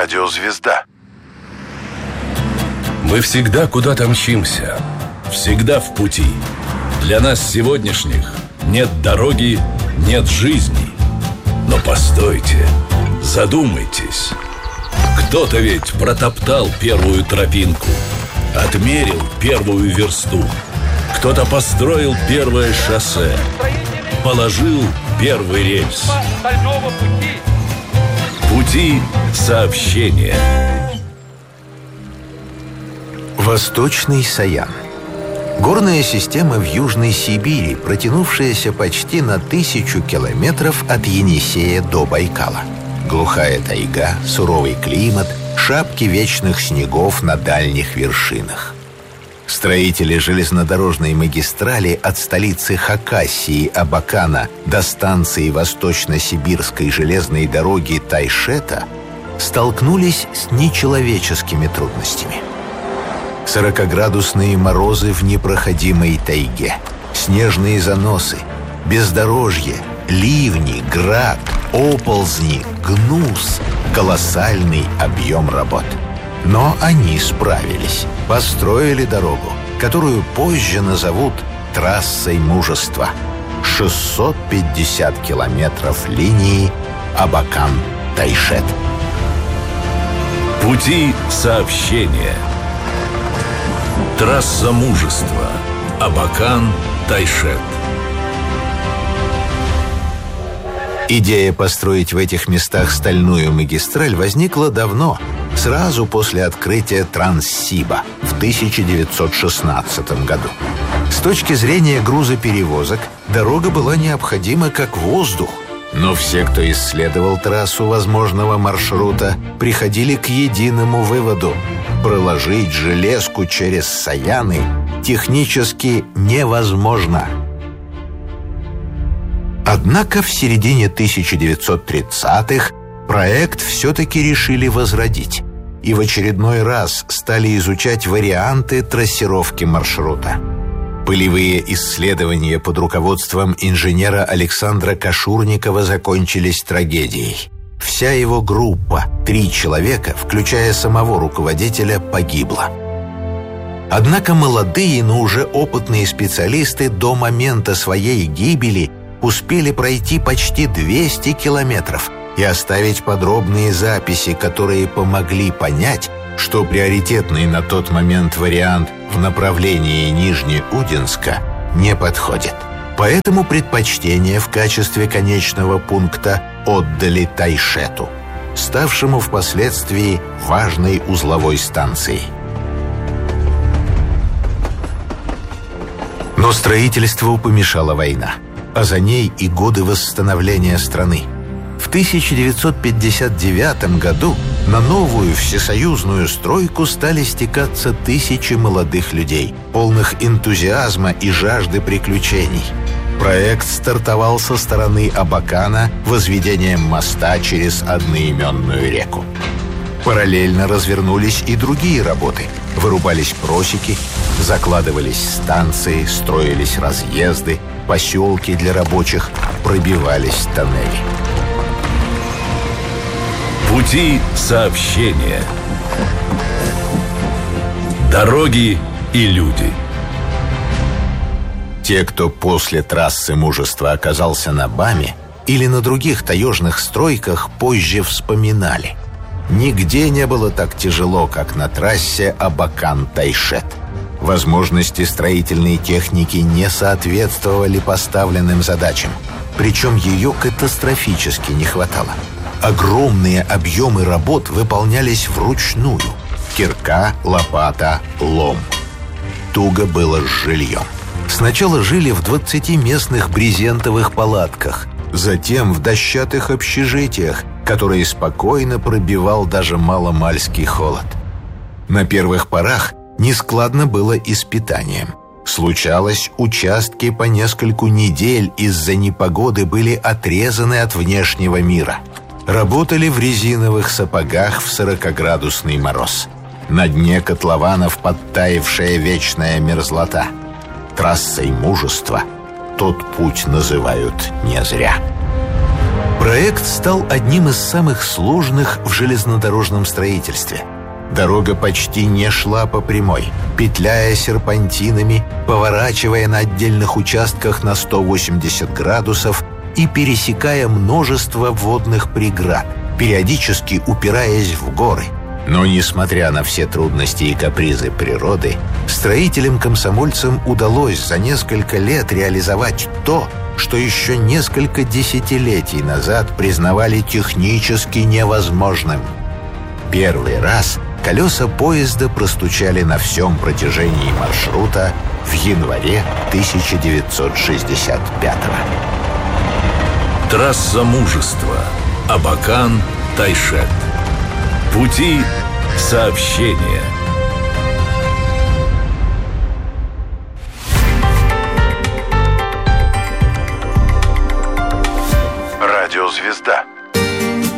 Радиозвезда. Мы всегда куда-то мчимся, всегда в пути. Для нас сегодняшних нет дороги, нет жизни. Но постойте, задумайтесь. Кто-то ведь протоптал первую тропинку, отмерил первую версту. Кто-то построил первое шоссе, положил первый рельс. Пути сообщения. Восточный Саян. Горная система в Южной Сибири, протянувшаяся почти на 1000 километров от Енисея до Байкала. Глухая тайга, суровый климат, шапки вечных снегов на дальних вершинах. Строители железнодорожной магистрали от столицы Хакасии Абакана до станции Восточно-Сибирской железной дороги Тайшета столкнулись с нечеловеческими трудностями. 40-градусные морозы в непроходимой тайге, снежные заносы, бездорожье, ливни, град, оползни, гнус, колоссальный объем работ. Но они справились, построили дорогу, которую позже назовут трассой мужества. 650 километров линии Абакан-Тайшет. Пути сообщения. Трасса мужества. Абакан-Тайшет. Идея построить в этих местах стальную магистраль возникла давно, сразу после открытия Транссиба в 1916 году. С точки зрения грузоперевозок дорога была необходима как воздух. Но все, кто исследовал трассу возможного маршрута, приходили к единому выводу: проложить железку через Саяны технически невозможно. Однако в середине 1930-х проект все-таки решили возродить и в очередной раз стали изучать варианты трассировки маршрута. Пылевые исследования под руководством инженера Александра Кашурникова закончились трагедией. Вся его группа, 3 человека, включая самого руководителя, погибла. Однако молодые, но уже опытные специалисты до момента своей гибели успели пройти почти 200 километров и оставить подробные записи, которые помогли понять, что приоритетный на тот момент вариант в направлении Нижнеудинска не подходит. Поэтому предпочтение в качестве конечного пункта отдали Тайшету, ставшему впоследствии важной узловой станцией. Но строительству помешала война, а за ней и годы восстановления страны. В 1959 году на новую всесоюзную стройку стали стекаться тысячи молодых людей, полных энтузиазма и жажды приключений. Проект стартовал со стороны Абакана возведением моста через одноименную реку. Параллельно развернулись и другие работы. Вырубались просеки, закладывались станции, строились разъезды, поселки для рабочих, пробивались тоннели. Пути сообщения. Дороги и люди. Те, кто после трассы мужества оказался на БАМе или на других таежных стройках, позже вспоминали: нигде не было так тяжело, как на трассе Абакан-Тайшет. Возможности строительной техники не соответствовали поставленным задачам, причем ее катастрофически не хватало. Огромные объемы работ выполнялись вручную: кирка, лопата, лом. Туго было с жильем. Сначала жили в 20-местных брезентовых палатках, затем в дощатых общежитиях, которые спокойно пробивал даже маломальский холод. На первых порах нескладно было и с питанием. Случалось, участки по нескольку недель из-за непогоды были отрезаны от внешнего мира. Работали в резиновых сапогах в 40-градусный мороз. На дне котлованов подтаявшая вечная мерзлота. Трассой мужества тот путь называют не зря. Проект стал одним из самых сложных в железнодорожном строительстве. Дорога почти не шла по прямой, петляя серпантинами, поворачивая на отдельных участках на 180 градусов и пересекая множество водных преград, периодически упираясь в горы. Но, несмотря на все трудности и капризы природы, строителям-комсомольцам удалось за несколько лет реализовать то, что еще несколько десятилетий назад признавали технически невозможным. Первый раз колеса поезда простучали на всем протяжении маршрута в январе 1965-го. Трасса мужества. Абакан-Тайшет. Пути сообщения. Радиозвезда.